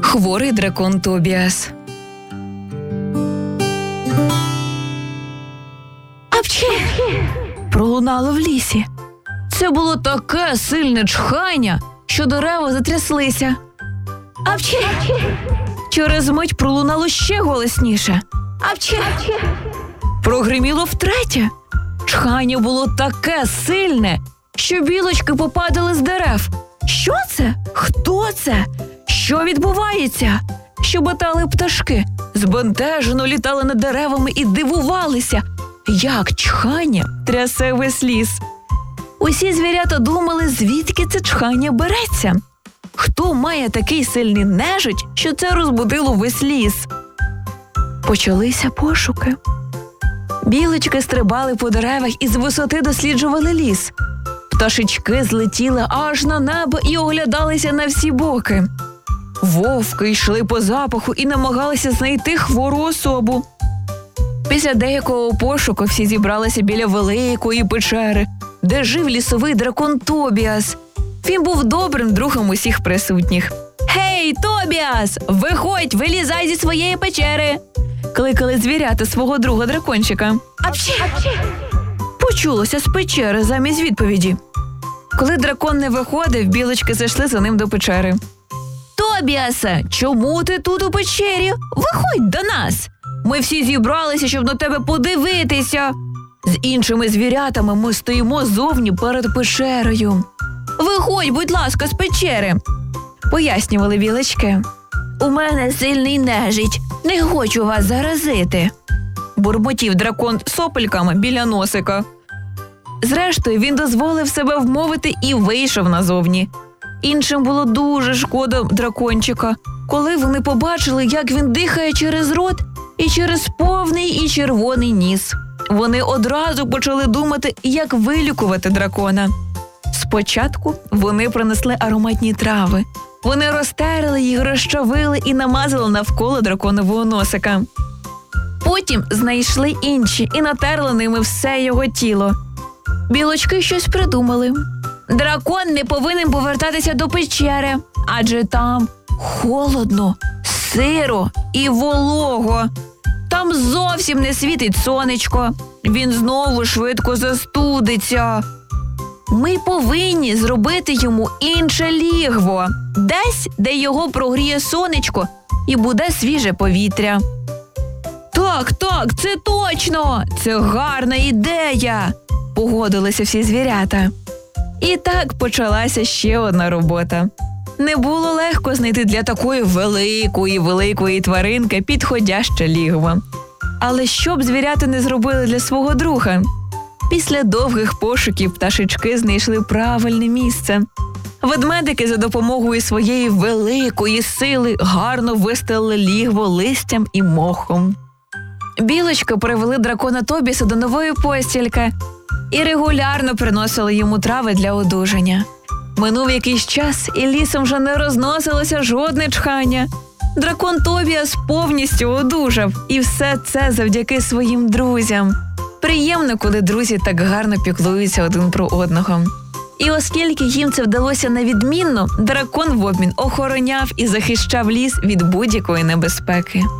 Хворий дракон Тобіас. Апчі! Пролунало в лісі. Це було таке сильне чхання, що дерева затряслися. Апчі! Через мить пролунало ще голосніше. Апчі! Прогриміло втретє. Чхання було таке сильне, що білочки попадали з дерев. Що це? Хто це? Що відбувається? Щебетали пташки, збентежено літали над деревами і дивувалися, як чхання трясе весь ліс. Усі звірята думали, звідки це чхання береться. Хто має такий сильний нежить, що це розбудило весь ліс? Почалися пошуки. Білочки стрибали по деревах і з висоти досліджували ліс. Пташечки злетіли аж на небо і оглядалися на всі боки. Вовки йшли по запаху і намагалися знайти хвору особу. Після деякого пошуку всі зібралися біля великої печери, де жив лісовий дракон Тобіас. Він був добрим другом усіх присутніх. «Гей, Тобіас! Виходь, вилізай зі своєї печери!» кликали звірята свого друга-дракончика. «Апчі!» почулося з печери замість відповіді. Коли дракон не виходив, білочки зайшли за ним до печери. «Тобіасе, чому ти тут у печері? Виходь до нас! Ми всі зібралися, щоб на тебе подивитися. З іншими звірятами ми стоїмо зовні перед печерою. Виходь, будь ласка, з печери!» пояснювали білочки. «У мене сильний нежить, не хочу вас заразити!» бурмотів дракон сопельками біля носика. Зрештою, він дозволив себе вмовити і вийшов назовні. Іншим було дуже шкода дракончика, коли вони побачили, як він дихає через рот і через повний і червоний ніс. Вони одразу почали думати, як вилікувати дракона. Спочатку вони принесли ароматні трави. Вони розтерли їх, розчавили і намазали навколо драконового носика. Потім знайшли інші і натерли ними все його тіло. Білочки щось придумали. Дракон не повинен повертатися до печери, адже там холодно, сиро і волого. Там зовсім не світить сонечко. Він знову швидко застудиться. Ми повинні зробити йому інше лігво. Десь, де його прогріє сонечко і буде свіже повітря. Так, це точно! Це гарна ідея! Погодилися всі звірята. І так почалася ще одна робота. Не було легко знайти для такої великої тваринки підходяще лігво. Але що б звірята не зробили для свого друга? Після довгих пошуків пташечки знайшли правильне місце. Ведмедики за допомогою своєї великої сили гарно вистелили лігво листям і мохом. Білочки привели дракона Тобіаса до нової постільки і регулярно приносили йому трави для одужання. Минув якийсь час, і лісом вже не розносилося жодне чхання. Дракон Тобіас повністю одужав, і все це завдяки своїм друзям. Приємно, коли друзі так гарно піклуються один про одного. І оскільки їм це вдалося невідмінно, дракон в обмін охороняв і захищав ліс від будь-якої небезпеки.